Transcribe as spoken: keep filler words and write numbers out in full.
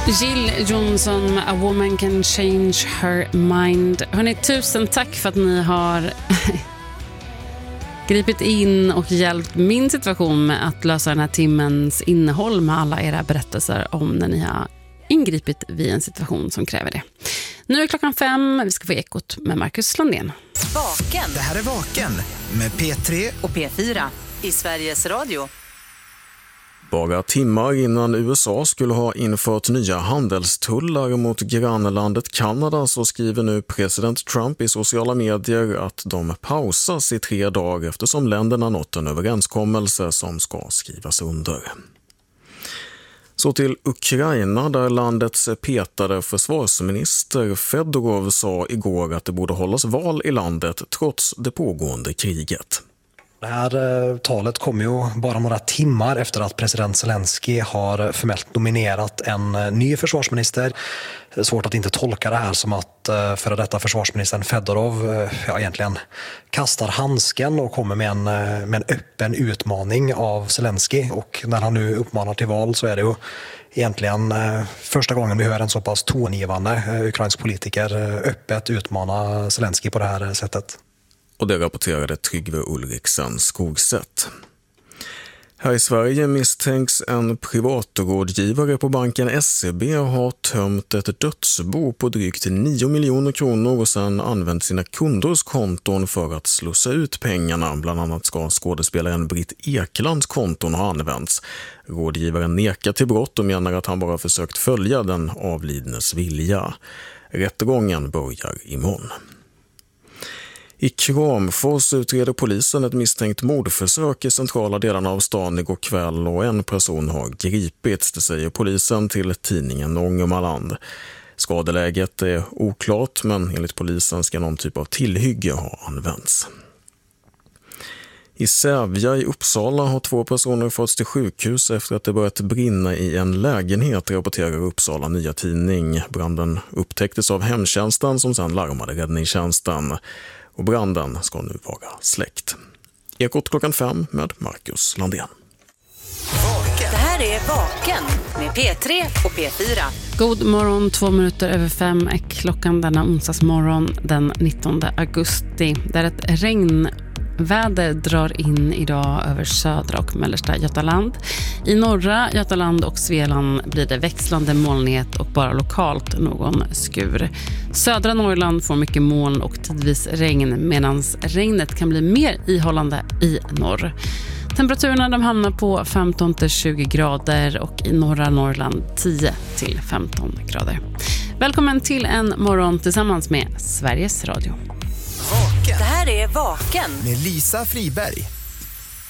Jill Johnson, A Woman Can Change Her Mind. Hörrni, tusen tack för att ni har gripit in och hjälpt min situation med att lösa den här timmens innehåll med alla era berättelser om när ni har ingripit vid en situation som kräver det. Nu är klockan fem, vi ska få ekot med Marcus Landén. Vaken. Det här är Vaken med P tre och P fyra i Sveriges Radio. Bara timmar innan U S A skulle ha infört nya handelstullar mot grannlandet Kanada så skriver nu president Trump i sociala medier att de pausas i tre dagar eftersom länderna nått en överenskommelse som ska skrivas under. Så till Ukraina där landets petade försvarsminister Fedorov sa igår att det borde hållas val i landet trots det pågående kriget. Det här talet kommer ju bara några timmar efter att president Zelensky har formellt nominerat en ny försvarsminister. Det är svårt att inte tolka det här som att före detta försvarsministern Fedorov ja, egentligen kastar handsken och kommer med en, med en öppen utmaning av Zelensky. Och när han nu uppmanar till val så är det ju egentligen första gången vi hör en så pass tongivande ukrainsk politiker öppet utmana Zelensky på det här sättet. Och det rapporterade Tryggve Ulriksen Skogsätt. Här i Sverige misstänks en privatrådgivare på banken S E B ha tömt ett dödsbo på drygt nio miljoner kronor och sedan använt sina kunders konton för att slussa ut pengarna. Bland annat ska skådespelaren Britt Eklands konton ha använts. Rådgivaren nekar till brott och menar att han bara försökt följa den avlidnes vilja. Rättegången börjar imorgon. I Kramfors utreder polisen ett misstänkt mordförsök i centrala delarna av stan igår kväll och en person har gripits, det säger polisen till tidningen Ångermanland. Skadeläget är oklart men enligt polisen ska någon typ av tillhygge ha använts. I Sävja i Uppsala har två personer förts till sjukhus efter att det börjat brinna i en lägenhet, rapporterar Uppsala Nya Tidning. Branden upptäcktes av hemtjänsten som sedan larmade räddningstjänsten. Och branden ska nu vara släckt. Ekot klockan fem med Marcus Landén. Det här är Vaken med P tre och P fyra. God morgon, två minuter över fem är klockan denna onsdagsmorgon den nittonde augusti. Där ett regnväder drar in idag över södra och mellersta Götaland. I norra Götaland och Svealand blir det växlande molnighet och bara lokalt någon skur. Södra Norrland får mycket moln och tidvis regn medan regnet kan bli mer ihållande i norr. Temperaturerna de hamnar på femton till tjugo grader och i norra Norrland tio till femton grader. Välkommen till en morgon tillsammans med Sveriges Radio. Det här är Vaken med Lisa Friberg.